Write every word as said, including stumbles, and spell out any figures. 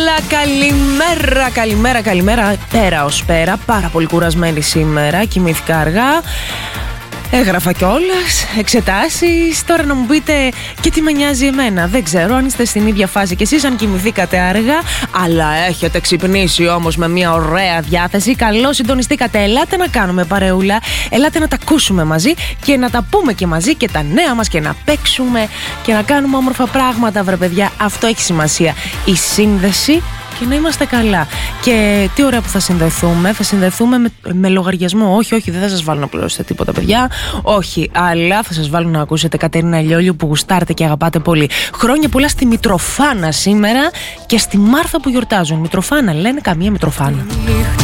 Καλημέρα, καλημέρα, καλημέρα. Πέρα ως πέρα, πάρα πολύ κουρασμένη σήμερα. Κοιμήθηκα αργά. Έγραφα κιόλας εξετάσεις. Τώρα να μου πείτε και τι με νοιάζει εμένα. Δεν ξέρω αν είστε στην ίδια φάση κι εσείς, αν κοιμηθήκατε αργά, αλλά έχετε ξυπνήσει όμως με μια ωραία διάθεση. Καλώς συντονιστήκατε. Ελάτε να κάνουμε παρεούλα. Ελάτε να τα ακούσουμε μαζί και να τα πούμε και μαζί και τα νέα μας και να παίξουμε και να κάνουμε όμορφα πράγματα, βρε παιδιά. Αυτό έχει σημασία. Η σύνδεση και να είμαστε καλά. Και τι ωραία που θα συνδεθούμε. Θα συνδεθούμε με, με λογαριασμό. Όχι, όχι, δεν θα σας βάλω να πληρώσετε τίποτα, παιδιά. Όχι, αλλά θα σας βάλω να ακούσετε Κατερίνα Λιόλιου που γουστάρετε και αγαπάτε πολύ. Χρόνια πολλά στη Μητροφάνα σήμερα και στη Μάρθα που γιορτάζουν. Μητροφάνα λένε, καμία Μητροφάνα.